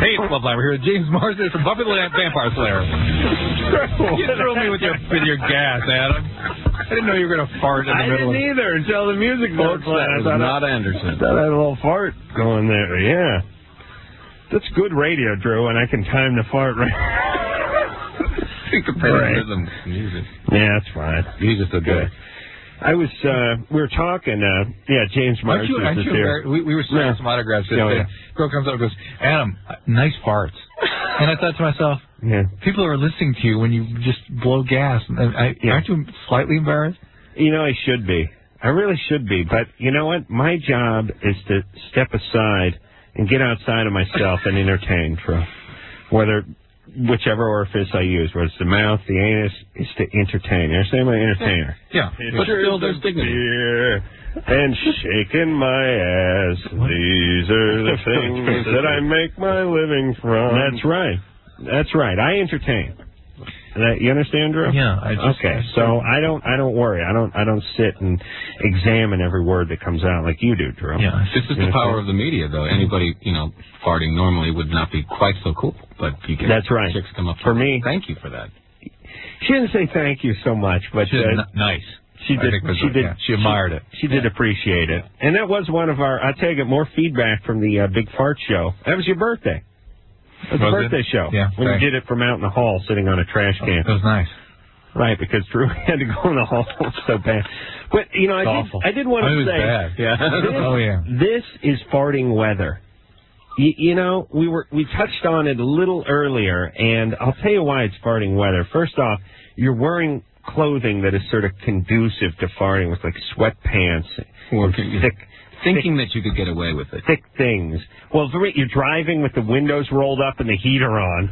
Hey, Love Live. We're here with James Marsden from Buffy the Vampire Slayer. You threw me with your gas, Adam. I didn't know you were going to fart in the middle. I didn't either until the music was playing. That was not Anderson. I thought I had a little fart going there. Yeah. That's good radio, Drew, and I can time the fart right. You can play the rhythm music. Yeah, that's fine. He's just so good. I was, we were talking, James Marsden is here. We were signing some autographs. Girl comes up and goes, Adam, nice farts. And I thought to myself, people are listening to you when you just blow gas. Aren't you slightly embarrassed? You know, I should be. I really should be. But you know what? My job is to step aside and get outside of myself and entertain, whichever orifice I use, whether it's the mouth, the anus, is to entertain. You understand? I'm an entertainer. Yeah. But still, there's dignity. And shaking my ass. These are the things that I make my living from. That's right. That's right. I entertain. You understand, Drew? Yeah. So I don't worry. I don't sit and examine every word that comes out like you do, Drew. Yeah. This is the power of the media, though. Anybody, farting normally would not be quite so cool, but you can. That's right. Chicks come up for me. Thank you for that. She didn't say thank you so much, but she did nice. She did. She admired it. She did appreciate it, and that was one of our. I tell you, more feedback from the Big Fart Show. That was your birthday. It was a birthday show. Yeah. When you did it from out in the hall, sitting on a trash can. It was nice. Right, because Drew had to go in the hall. It was so bad. But I did want to say, bad. Yeah. This is farting weather. We touched on it a little earlier, and I'll tell you why it's farting weather. First off, you're wearing clothing that is sort of conducive to farting, with like sweatpants or thinking that you could get away with it. Thick things. Well, you're driving with the windows rolled up and the heater on.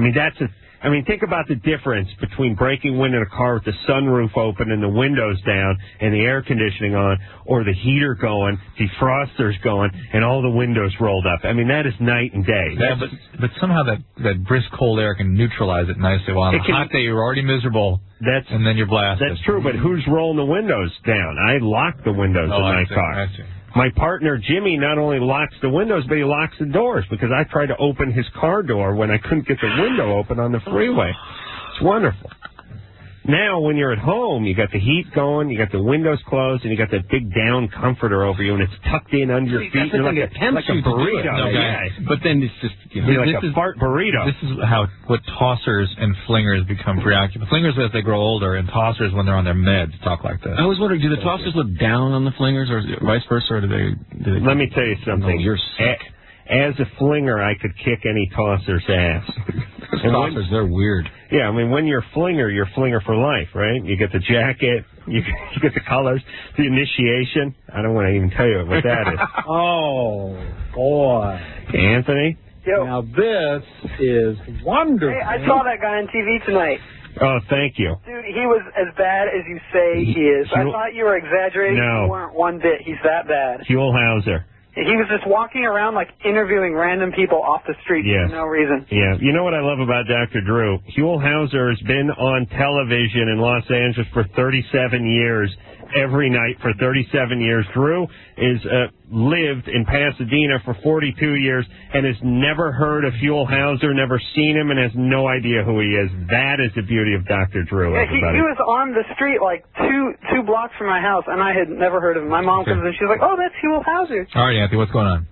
I mean, think about the difference between breaking wind in a car with the sunroof open and the windows down and the air conditioning on, or the heater going, defrosters going, and all the windows rolled up. I mean, that is night and day. Yeah, but somehow that brisk cold air can neutralize it nicely. Well, on a hot day, you're already miserable, and then you're blasted. That's true, but who's rolling the windows down? I lock the windows in my car. I see. My partner, Jimmy, not only locks the windows, but he locks the doors, because I tried to open his car door when I couldn't get the window open on the freeway. It's wonderful. Now, when you're at home, you got the heat going, you got the windows closed, and you got that big down comforter over you, and it's tucked in under your feet. You're like a burrito. But then it's just you're like a fart burrito. This is what tossers and flingers become preoccupied. Flingers as they grow older, and tossers when they're on their meds talk like this. I was wondering, do the tossers look down on the flingers, or vice versa, or do they Let me tell you something. No, you're sick. As a flinger, I could kick any tosser's ass. Tossers, they're weird. Yeah, I mean, when you're a flinger for life, right? You get the jacket, you get the colors, the initiation. I don't want to even tell you what that is. Oh, boy. Anthony? Yo. Now, this is wonderful. Hey, I saw that guy on TV tonight. Oh, thank you. Dude, he was as bad as you say he is. I thought you were exaggerating. No. You weren't one bit. He's that bad. Huell Howser. He was just walking around, like, interviewing random people off the street for no reason. Yeah. You know what I love about Dr. Drew? Huell Howser has been on television in Los Angeles for 37 years, every night for 37 years. Drew is lived in Pasadena for 42 years and has never heard of Huell Howser, never seen him, and has no idea who he is. That is the beauty of Dr. Drew, everybody. He was on the street, like, two blocks from my house, and I had never heard of him. My mom comes in, she's like, oh, that's Huell Howser. All right, Anthony, what's going on?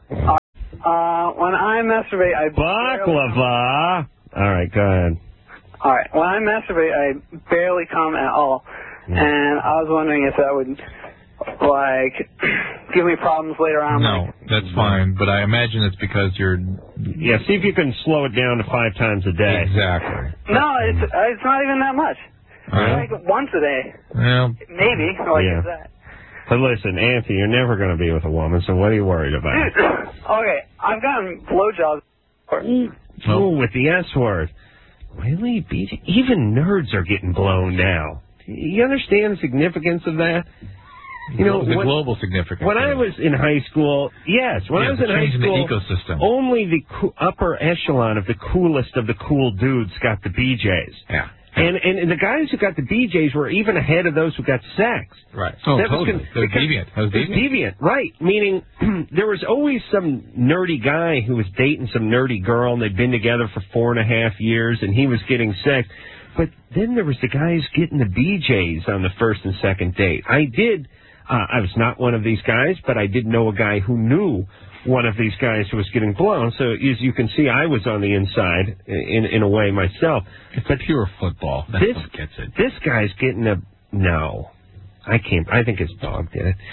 When I masturbate, I... Baklava! All right, go ahead. All right, when I masturbate, I barely come at all. And I was wondering if that would, give me problems later on. No, that's fine, but I imagine it's because you're... Yeah, see if you can slow it down to 5 times a day. Exactly. No, it's not even that much. Like once a day. Well, maybe, that. But listen, Anthony, you're never going to be with a woman, so what are you worried about? Dude, okay, I've gotten blowjobs. Oh, with the S word. Really? Even nerds are getting blown now. You understand the significance of that? You know, the global significance. When I was in high school, I was in high school, the ecosystem. Only the upper echelon of the coolest of the cool dudes got the BJs. Yeah. And the guys who got the BJs were even ahead of those who got sex. Right. Oh, totally. It was deviant. It was deviant, right. Meaning there was always some nerdy guy who was dating some nerdy girl, and they'd been together for 4.5 years, and he was getting sex. But then there was the guys getting the BJs on the first and second date. I was not one of these guys, but I did know a guy who knew one of these guys who was getting blown. So as you can see, I was on the inside in a way myself. It's pure football. That's what gets it. This guy's getting no. I think his dog did it.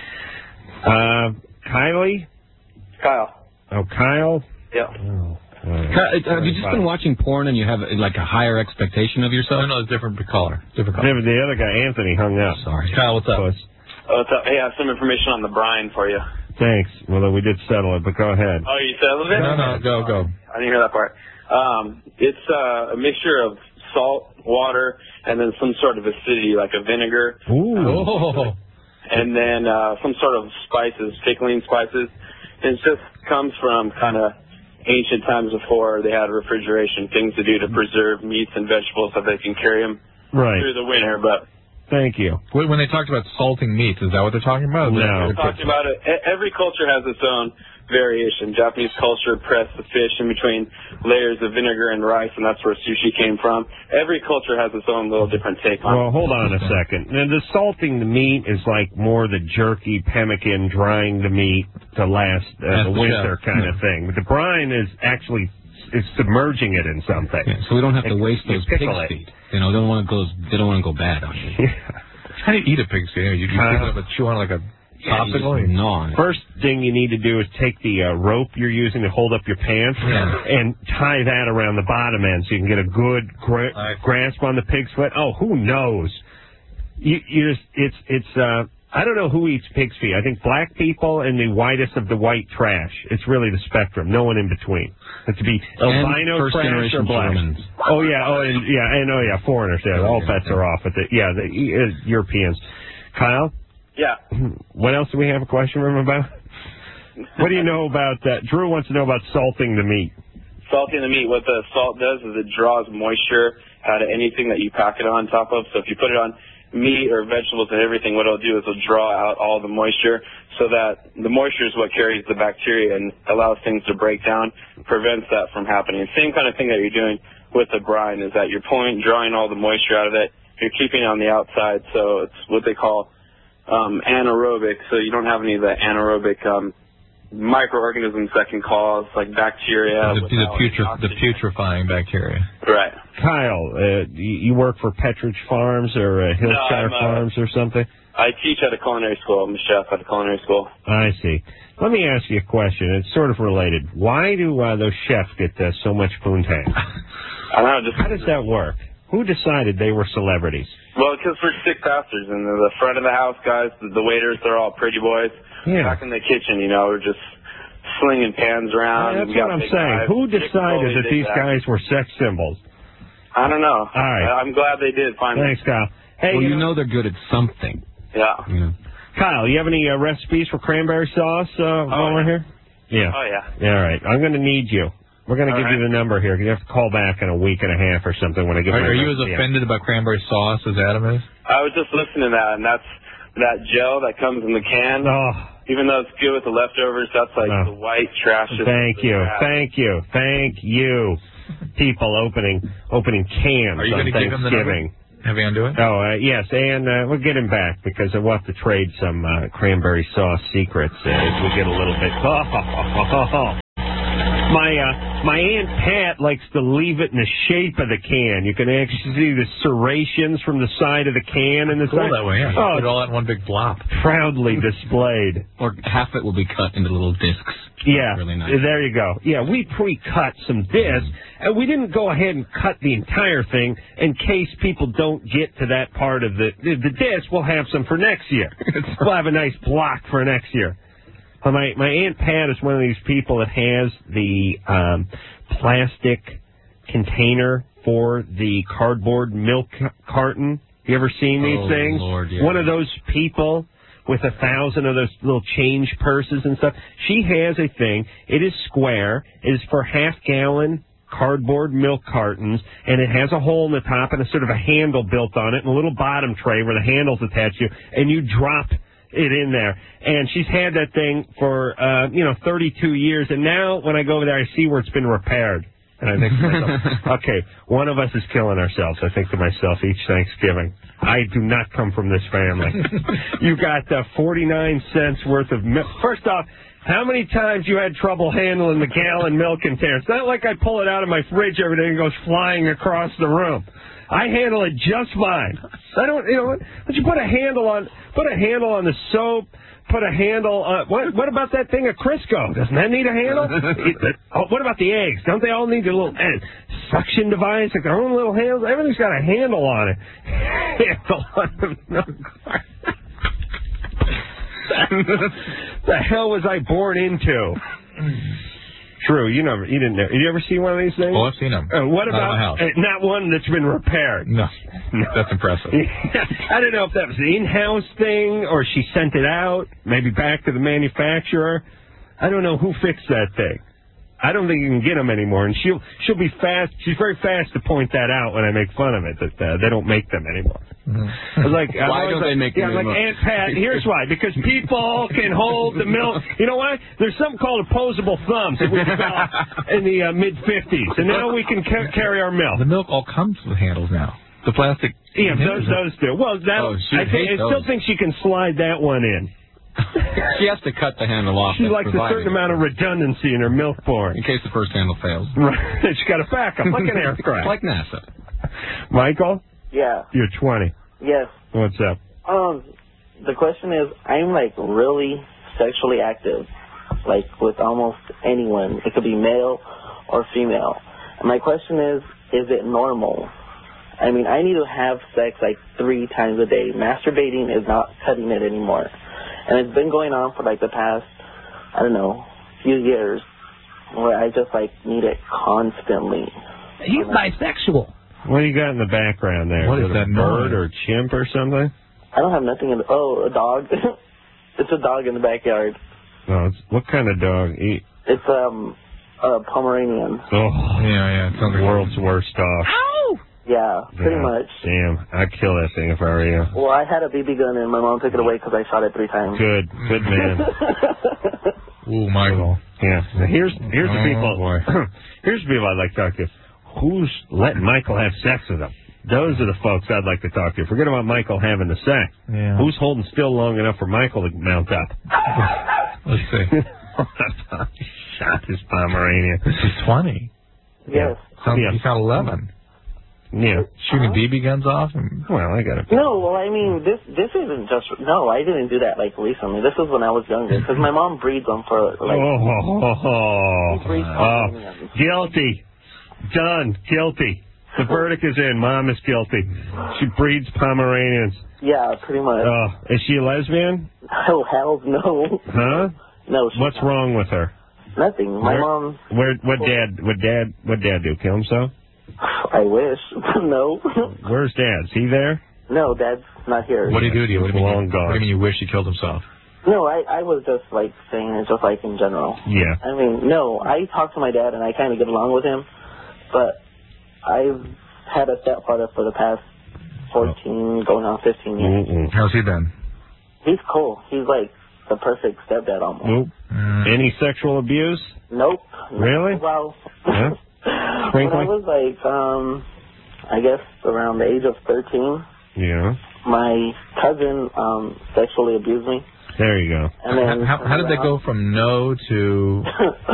Kylie? Kyle. Oh, Kyle? Yeah. Oh. Have you just been watching porn and you have like a higher expectation of yourself? No, it's different color. Different color. The other guy, Anthony, hung up. Sorry. Kyle, what's up? What's up? Hey, I have some information on the brine for you. Thanks. Well, we did settle it, but go ahead. Oh, you settled it? No, go. I didn't hear that part. It's a mixture of salt, water, and then some sort of acidity, like a vinegar. Ooh. And then some sort of spices, pickling spices. And it just comes from kind of ancient times before they had refrigeration, things to do to preserve meats and vegetables so they can carry them through the winter. But thank you. When they talked about salting meats, is that what they're talking about? No. They're talking about it. Every culture has its own variation. Japanese culture pressed the fish in between layers of vinegar and rice, and that's where sushi came from. Every culture has its own little different take on it. Well, hold on a second. Now, the salting the meat is like more the jerky pemmican, drying the meat to last the winter kind of thing. But the brine is actually submerging it in something. Yeah, so we don't have to waste those pig's feet. They don't want to go bad on you. How do you eat a pig's feet? You pick it up and chew on it like a popsicle? First thing you need to do is take the rope you're using to hold up your pants and tie that around the bottom end so you can get a good grasp on the pig's foot. Oh, who knows? I don't know who eats pig's feet. I think black people and the whitest of the white trash. It's really the spectrum. No one in between. It to be albino trash or black. Germans. Foreigners. Yeah, all bets are off with it. Yeah, the Europeans. Kyle? Yeah. What else do we have a question from about? What do you know about that? Drew wants to know about salting the meat. Salting the meat, what the salt does is it draws moisture out of anything that you pack it on top of. So if you put it on meat or vegetables and everything, what it'll do is it'll draw out all the moisture so that the moisture is what carries the bacteria and allows things to break down, prevents that from happening. Same kind of thing that you're doing with the brine is that you're drawing all the moisture out of it. You're keeping it on the outside, so it's what they call anaerobic, so you don't have any of the anaerobic microorganisms that can cause like bacteria. The putrefying bacteria. Right. Kyle, you work for Petridge Farms or Hillshire Farms or something? I teach at a culinary school. I'm a chef at a culinary school. I see. Let me ask you a question. It's sort of related. Why do those chefs get so much poontang? I don't know. How does that work? Who decided they were celebrities? Well, because we're sick bastards, and the front of the house guys, the waiters, they're all pretty boys. Yeah. Back in the kitchen, we're just slinging pans around. That's what I'm saying. Who decided that these guys were sex symbols? I don't know. All right. I'm glad they did, finally. Thanks, Kyle. Hey, well, they're good at something. Yeah. Kyle, you have any recipes for cranberry sauce while we're here? Yeah. Oh, yeah. All right. I'm going to need you. We're going to give you the number here. You have to call back in a week and a half or something when I get. Are you as offended about cranberry sauce as Adam is? I was just listening to that, and that's that gel that comes in the can. Oh. Even though it's good with the leftovers, that's like the white trash. Thank you. People opening cans Are you on going to give him the number? Have Ann do it? Oh, yes, and we'll get him back because I want to trade some cranberry sauce secrets as we get a little bit. My Aunt Pat likes to leave it in the shape of the can. You can actually see the serrations from the side of the can and the side. That way, yeah. Oh, put it all in one big blop. Proudly displayed. Or half it will be cut into little discs. Yeah, really nice. There you go. Yeah, we pre-cut some discs, and we didn't go ahead and cut the entire thing in case people don't get to that part of the disc. We'll have some for next year. We'll have a nice block for next year. My Aunt Pat is one of these people that has the plastic container for the cardboard milk carton. You ever seen these things? Lord, yeah. One of those people with 1,000 of those little change purses and stuff. She has a thing. It is square. It is for half-gallon cardboard milk cartons, and it has a hole in the top and a sort of a handle built on it and a little bottom tray where the handle's attached to you, and you drop it in there. And she's had that thing for, 32 years, and now when I go over there, I see where it's been repaired. And I think to myself, okay, one of us is killing ourselves, I think to myself, each Thanksgiving. I do not come from this family. You got 49 cents worth of milk. First off, how many times you had trouble handling the gallon milk container? It's not like I pull it out of my fridge every day and it goes flying across the room. I handle it just fine. I don't, but you put a handle on the soap, put a handle on, what about that thing of Crisco? Doesn't that need a handle? What about the eggs? Don't they all need a little suction device, like their own little handles? Everything's got a handle on it. Handle on the milk carton. The hell was I born into? True, you didn't know. Did you ever see one of these things? Oh, I've seen them. What about not one that's been repaired? No, that's impressive. I don't know if that was an in-house thing or she sent it out, maybe back to the manufacturer. I don't know who fixed that thing. I don't think you can get them anymore, and she'll be fast. She's very fast to point that out when I make fun of it that they don't make them anymore. Mm-hmm. I was like, why don't they make them anymore? Aunt Pat. Here's why: because people can hold the milk. You know why? There's something called opposable thumbs that we developed in the mid '50s, and now we can carry our milk. The milk all comes with handles now. The plastic. Yeah, those do. Well, I still think she can slide that one in. She has to cut the handle off. She likes a certain amount of redundancy in her milk pouring. In case the first handle fails. Right. She got a backup, like an aircraft. Like NASA. Michael? Yeah. You're 20. Yes. What's up? The question is, I'm like really sexually active, like with almost anyone. It could be male or female. And my question is it normal? I mean, I need to have sex like 3 times a day. Masturbating is not cutting it anymore. And it's been going on for like the past, I don't know, few years where I just like need it constantly. He's bisexual. What do you got in the background there? What is that, a bird or chimp or something? I don't have nothing in the... Oh, a dog. It's a dog in the backyard. Oh, what kind of dog? It's a Pomeranian. Oh, yeah. It sounds like the world's worst dog. Ow! Yeah, pretty much. Damn, I'd kill that thing if I were you. Well, I had a BB gun and my mom took it away because I shot it 3 times. Good man. Ooh, Michael. Yeah. Now here's the people. Boy. Here's the people I'd like to talk to. Who's letting Michael have sex with them? Those are the folks I'd like to talk to. Forget about Michael having the sex. Yeah. Who's holding still long enough for Michael to mount up? Let's see. He shot his Pomeranian. She's 20. Yes. He's not 11. Yeah. Shooting BB guns off? Well, I got it. No, well, I mean, this isn't just... No, I didn't do that, like, recently. This was when I was younger, because my mom breeds them for, like... She breeds Pomeranians. Guilty. Done. Guilty. The verdict is in. Mom is guilty. She breeds Pomeranians. Yeah, pretty much. Is she a lesbian? Oh, hell no. Huh? No, What's wrong with her? Nothing. My mom... What dad do? Kill himself? I wish. No. Where's Dad? Is he there? No, Dad's not here. What do you do to you? What do you mean? Gone. What do you mean you wish he killed himself? No, I was just, like, saying it just, like, in general. Yeah. I mean, no, I talk to my dad, and I kind of get along with him, but I've had a stepfather for the past 14, going on 15 years. Mm-mm. How's he been? He's cool. He's, like, the perfect stepdad almost. Nope. Any sexual abuse? Nope. Really? Well, yeah. when I was, like, I guess around the age of 13, yeah, my cousin sexually abused me. There you go. And then how did that go from no to...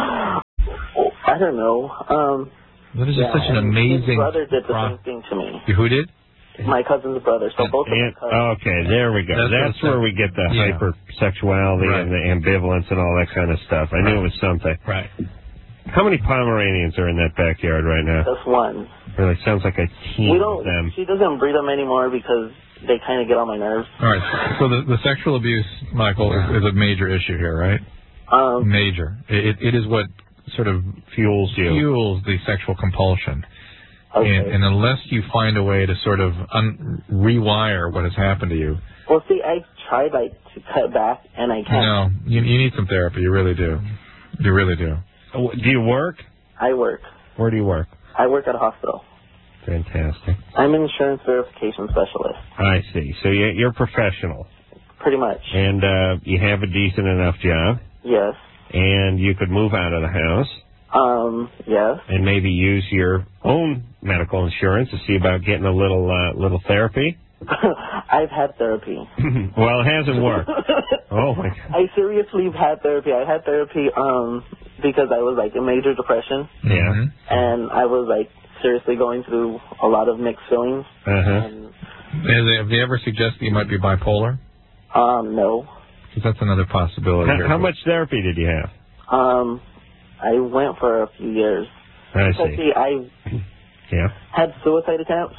I don't know. That is just such an amazing... His brother did the same thing to me. Who did? My cousin's brother. So both of my cousins. Okay, there we go. That's where we get the hypersexuality and the ambivalence and all that kind of stuff. I knew it was something. Right. How many Pomeranians are in that backyard right now? Just one. Really sounds like a team of them. She doesn't breed them anymore because they kind of get on my nerves. All right. So the sexual abuse, Michael, is a major issue here, right? Major. It is what sort of fuels the sexual compulsion. Okay. And unless you find a way to sort of rewire what has happened to you. Well, see, I tried to cut back, and I can't. No, you need some therapy. You really do. You really do. Do you work? I work. Where do you work? I work at a hospital. Fantastic. I'm an insurance verification specialist. I see. So you're professional. Pretty much. And you have a decent enough job. Yes. And you could move out of the house. Yes. And maybe use your own medical insurance to see about getting a little therapy. I've had therapy. Well, it hasn't worked. Oh my God. I seriously have had therapy. I had therapy because I was like in major depression. Yeah. And I was like seriously going through a lot of mixed feelings. Have they ever suggested you might be bipolar? No. Because that's another possibility. How much therapy did you have? I went for a few years. I see. I had suicide attempts.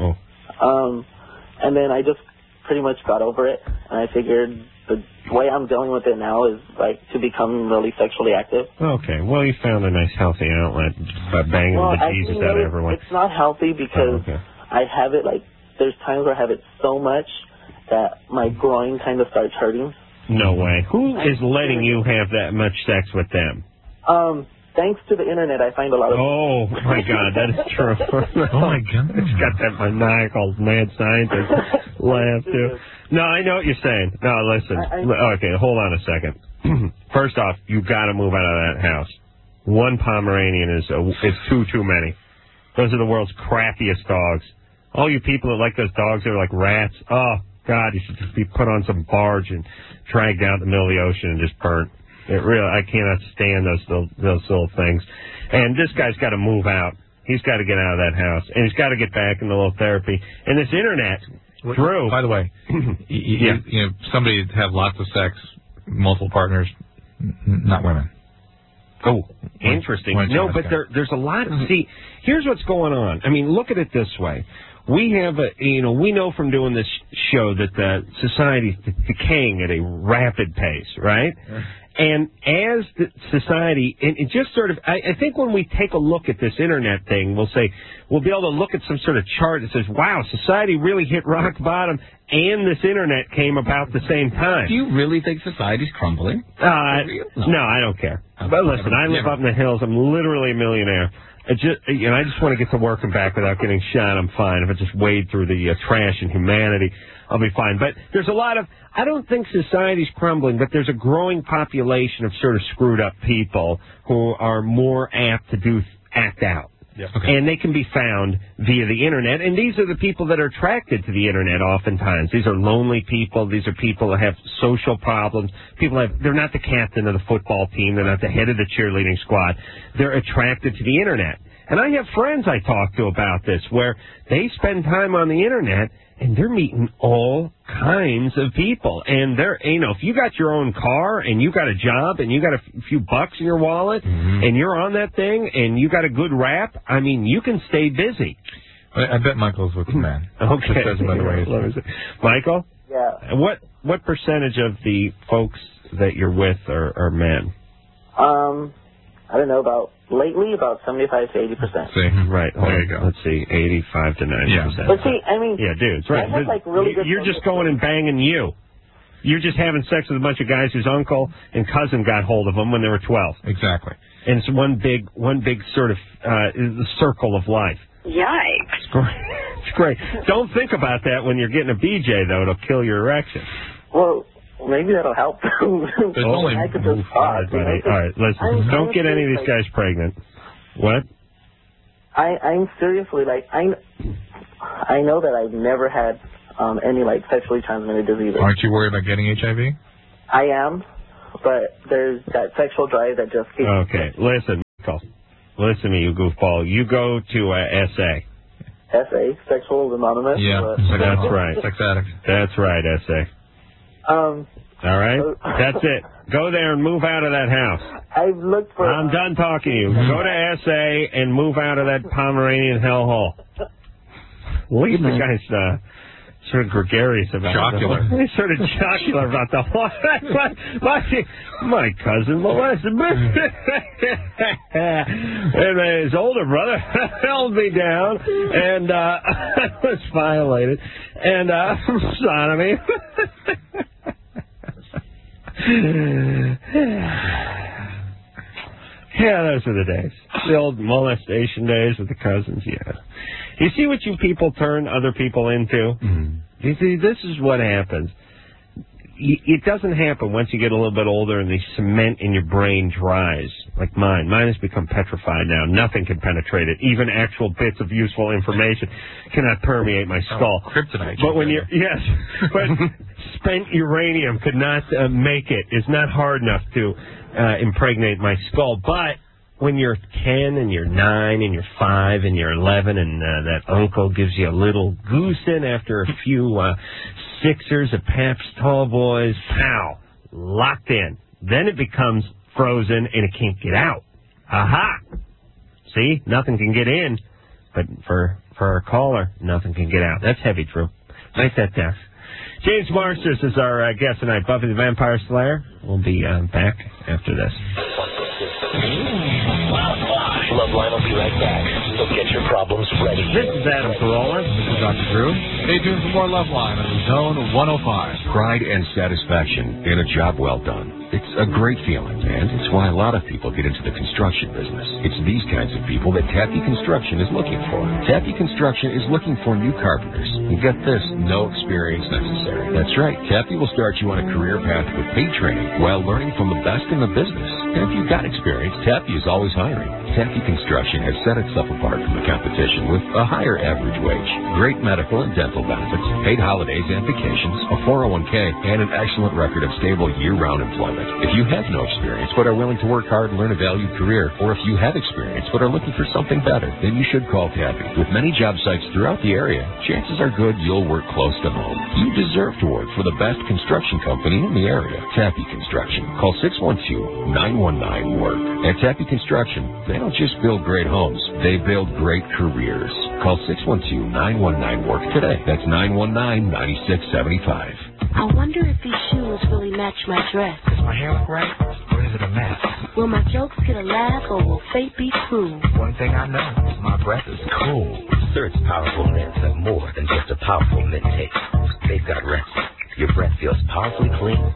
And then I just pretty much got over it, and I figured the way I'm dealing with it now is like to become really sexually active. Okay, well, you found a nice healthy outlet by banging the Jesus out of everyone. It's not healthy because I have it like, there's times where I have it so much that my groin kind of starts hurting. No way. Who is letting you have that much sex with them? Thanks to the internet, I find a lot of... Oh, my God, that is true. Oh, my God. It's got that maniacal mad scientist laugh, too. No, I know what you're saying. No, listen. Okay, hold on a second. First off, you got to move out of that house. One Pomeranian is too many. Those are the world's crappiest dogs. All you people that like those dogs that are like rats, oh, God, you should just be put on some barge and dragged out in the middle of the ocean and just burnt. I cannot stand those little things. And this guy's got to move out. He's got to get out of that house. And he's got to get back into a little therapy. And this internet, Drew. By the way, you know, somebody have lots of sex, multiple partners, not women. Oh, interesting. No, but there's a lot. See, here's what's going on. I mean, look at it this way. We have we know from doing this show that the society's decaying at a rapid pace, right? And as the society, and it just sort of, I think when we take a look at this internet thing, we'll be able to look at some sort of chart that says, wow, society really hit rock bottom, and this internet came about the same time. Do you really think society's crumbling? No, I don't care. But listen, I live up in the hills. I'm literally a millionaire. I just want to get to work and back without getting shot. I'm fine. If I just wade through the trash and humanity, I'll be fine. But there's a lot of, I don't think society's crumbling, but there's a growing population of sort of screwed up people who are more apt to act out. Yep. Okay. And they can be found via the internet. And these are the people that are attracted to the internet oftentimes. These are lonely people. These are people that have social problems. They're not the captain of the football team. They're not the head of the cheerleading squad. They're attracted to the internet. And I have friends I talk to about this where they spend time on the internet and they're meeting all kinds of people. And they're, if you got your own car and you got a job and you got a few bucks in your wallet and you're on that thing and you got a good rap, I mean, you can stay busy. I bet Michael's with the man. Okay. Says, by the way. Michael? Yeah. What percentage of the folks that you're with are men? I don't know, about 75 to 80%. See, right. There you go. Let's see, 85 to 90%. Yeah. But see, I mean, dudes, right? I have, really good You're just going and banging you. You're just having sex with a bunch of guys whose uncle and cousin got hold of them when they were 12. Exactly. And it's one big sort of circle of life. Yikes. It's great. Don't think about that when you're getting a BJ, though. It'll kill your erection. Well, maybe that'll help. I could just talk. All right, listen. Don't get any of these guys pregnant. What? I'm seriously, I know that I've never had any, sexually transmitted diseases. Aren't you worried about getting HIV? I am, but there's that sexual drive that just keeps... Okay, listen, Michael. Listen to me, you goofball. You go to SA. SA? Sexual Anonymous? Yeah, that's right. Sex addict. That's right, SA. All right? That's it. Go there and move out of that house. I've looked for... I'm done talking to you. Go to SA and move out of that Pomeranian hellhole. Look at the guy's sort of gregarious about jocular. He's sort of jocular about the whole... My cousin molested me. And his older brother held me down, and I was violated. And sodomy. Yeah, those are the days. The old molestation days with the cousins, yeah. You see what you people turn other people into? You see, this is what happens. It doesn't happen once you get a little bit older and the cement in your brain dries, like mine. Mine has become petrified now. Nothing can penetrate it. Even actual bits of useful information cannot permeate my skull. Kryptonite. But when you're, yes, but spent uranium could not make it. It's not hard enough to impregnate my skull. But when you're 10 and you're 9 and you're 5 and you're 11 and that uncle gives you a little goosing after a few sixers of Pabst Tall Boys, pow, locked in. Then it becomes frozen and it can't get out. Aha! See, nothing can get in, but for our caller, nothing can get out. That's heavy, Drew. Write that down. James Marsters is our guest tonight. Buffy the Vampire Slayer. We'll be back after this. Loveline will be right back, so get your problems ready. This is Adam Carolla. This is Dr. Drew. Stay tuned for more Loveline on Zone 105. Pride and satisfaction in a job well done. It's a great feeling, and it's why a lot of people get into the construction business. It's these kinds of people that Tappy Construction is looking for. Tappy Construction is looking for new carpenters. And get this, no experience necessary. That's right, Tappy will start you on a career path with paid training while learning from the best in the business. And if you've got experience, Tappy is always hiring. Tappy Construction has set itself apart from the competition with a higher average wage, great medical and dental benefits, paid holidays and vacations, a 401k, and an excellent record of stable year-round employment. If you have no experience but are willing to work hard and learn a valued career, or if you have experience but are looking for something better, then you should call Tappy. With many job sites throughout the area, chances are good you'll work close to home. You deserve to work for the best construction company in the area. Tappy Construction. Call 612-919-WORK. At Tappy Construction, they don't just build great homes, they build great careers. Call 612-919-WORK today. That's 919-9675. I wonder if these shoes really match my dress. Does my hair look right, or is it a mess? Will my jokes get a laugh, or will fate be cruel? One thing I know, my breath is cool. Surt's powerful mints have more than just a powerful mint taste. They've got rest. Your breath feels powerfully clean